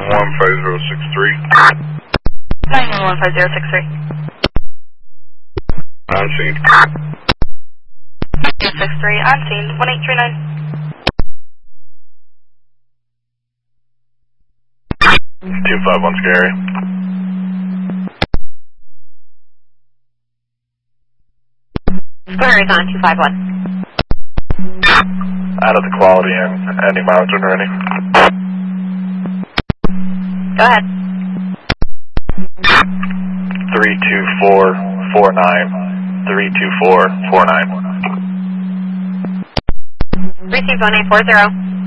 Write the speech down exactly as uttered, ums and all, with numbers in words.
one five zero six three. nine one one five zero six three. On scene. two six three, on scene, one eight three nine. two five one Scary. Square is on two five one. Out of the quality and ending mileage when ready. Go ahead. three two four four nine. three two four four nine. Receive one eight four zero.